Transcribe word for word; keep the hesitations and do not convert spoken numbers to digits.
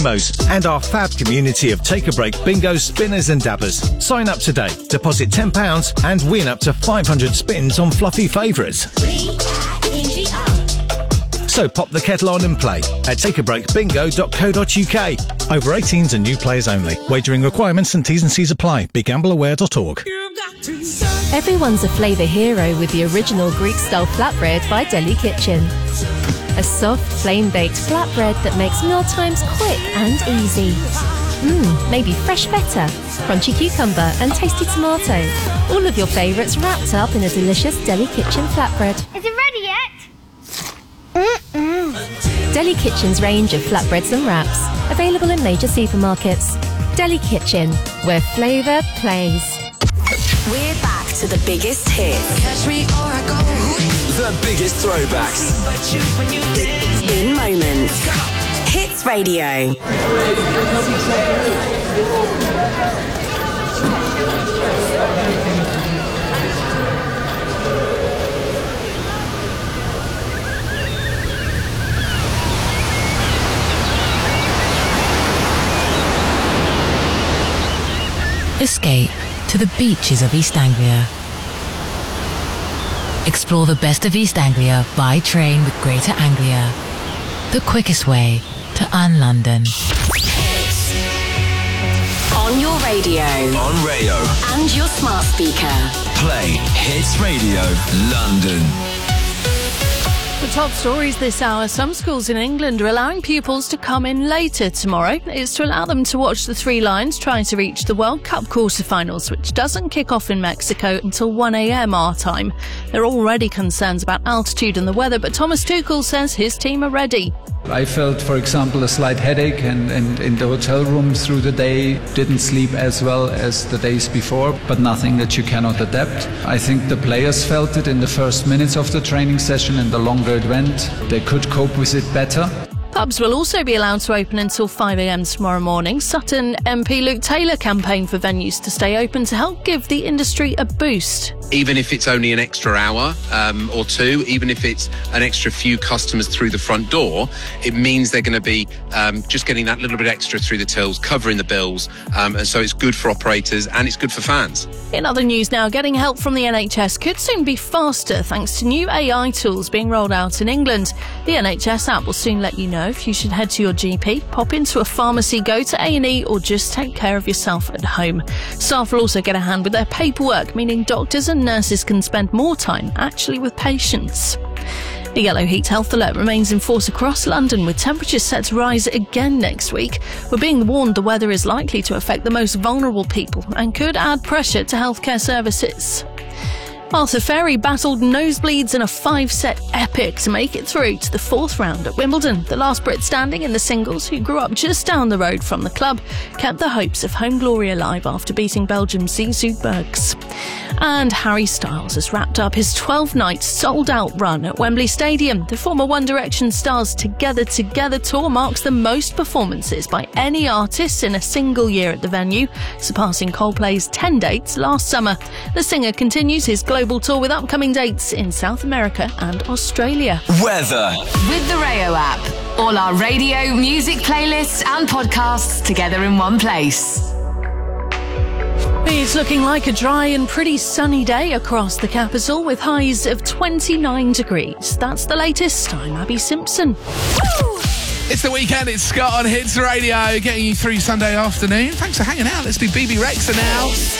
and our fab community of Take a Break bingos, spinners and dabbers. Sign up today, deposit ten pounds and win up to five hundred spins on fluffy favourites. So pop the kettle on and play at take a break bingo dot co dot uk. Over eighteens and new players only. Wagering requirements and T's and C's apply. be gamble aware dot org. Everyone's a flavour hero with the original Greek-style flatbread by Deli Kitchen. A soft, flame-baked flatbread that makes mealtimes quick and easy. Mmm, maybe fresh feta, crunchy cucumber and tasty tomato. All of your favourites wrapped up in a delicious Deli Kitchen flatbread. Is it ready yet? Mm-mm. Deli Kitchen's range of flatbreads and wraps. Available in major supermarkets. Deli Kitchen, where flavour plays. We're back to the biggest hits. Catch me or I go. The biggest throwbacks. In moments. Hits Radio. Escape to the beaches of East Anglia. Explore the best of East Anglia by train with Greater Anglia. The quickest way to un-London. On your radio. On Rayo. And your smart speaker. Play Hits Radio London. The top stories this hour. Some schools in England are allowing pupils to come in later tomorrow. It's to allow them to watch the Three Lions try to reach the World Cup quarterfinals, which doesn't kick off in Mexico until one a.m. our time. There are already concerns about altitude and the weather, but Thomas Tuchel says his team are ready. I felt, for example, a slight headache and, and in the hotel room through the day, didn't sleep as well as the days before, but nothing that you cannot adapt. I think the players felt it in the first minutes of the training session, and the longer it went, they could cope with it better. Pubs will also be allowed to open until five a.m. tomorrow morning. Sutton M P Luke Taylor campaigned for venues to stay open to help give the industry a boost. Even if it's only an extra hour um, or two, even if it's an extra few customers through the front door, it means they're going to be um, just getting that little bit extra through the tills, covering the bills. Um, and so it's good for operators and it's good for fans. In other news now, getting help from the N H S could soon be faster thanks to new A I tools being rolled out in England. The N H S app will soon let you know if you should head to your G P, pop into a pharmacy, go to A and E or just take care of yourself at home. Staff will also get a hand with their paperwork, meaning doctors and nurses can spend more time actually with patients. The yellow heat health alert remains in force across London, with temperatures set to rise again next week. We're being warned the weather is likely to affect the most vulnerable people and could add pressure to healthcare services. Arthur Ferry battled nosebleeds in a five-set epic to make it through to the fourth round at Wimbledon. The last Brit standing in the singles, who grew up just down the road from the club, kept the hopes of home glory alive after beating Belgium's Zizou Bergs. And Harry Styles has wrapped up his twelve-night sold-out run at Wembley Stadium. The former One Direction star's Together Together tour marks the most performances by any artist in a single year at the venue, surpassing Coldplay's ten dates last summer. The singer continues his global tour with upcoming dates in South America and Australia. Weather. With the Rayo app. All our radio, music playlists and podcasts together in one place. It's looking like a dry and pretty sunny day across the capital with highs of twenty-nine degrees. That's the latest. I'm Abby Simpson. Woo! It's the weekend. It's Scott on Hits Radio, getting you through Sunday afternoon. Thanks for hanging out. Let's do B B Rexha now.